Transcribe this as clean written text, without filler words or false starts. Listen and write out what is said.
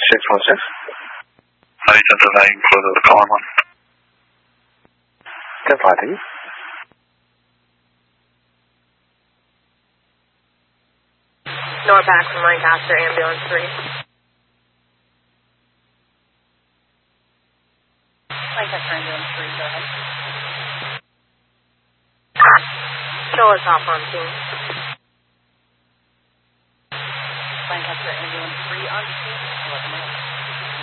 616. Center 9, close the call on. 10-5, thank you. Norback from Lancaster, ambulance 3. Lancaster, ambulance 3, go ahead. Show us off on scene. Lancaster, ambulance 3 on scene, 11 minutes.